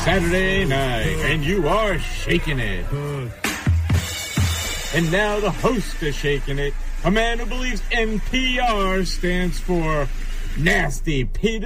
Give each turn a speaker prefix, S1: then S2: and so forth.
S1: Saturday night, and you are shaking it. And now the host of Shaking It, a man who believes NPR stands for Nasty Peter